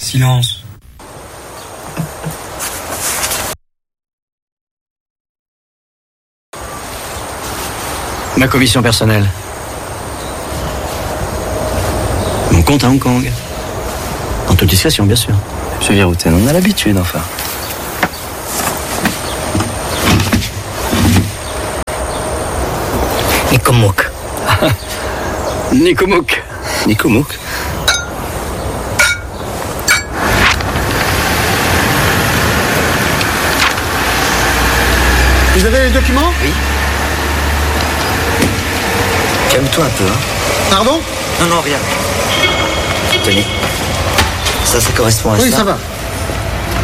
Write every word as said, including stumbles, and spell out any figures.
silence. Ma commission personnelle. Mon compte à Hong Kong. En toute discrétion, bien sûr. Monsieur Virouten, on a l'habitude, enfin. Nicomouk. Nicomouk. Nicomouk. Vous avez les documents? Oui. Calme-toi un peu, hein. Pardon? Non, non, rien. Tenez. Ça, ça correspond à ça. Oui, ça va.